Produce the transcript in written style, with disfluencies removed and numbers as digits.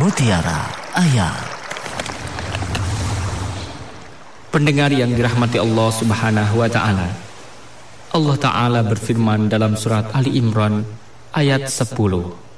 Mutiara Ayat. Pendengar yang dirahmati Allah Subhanahu wa Ta'ala, Allah Ta'ala berfirman dalam surat Ali Imran ayat 10,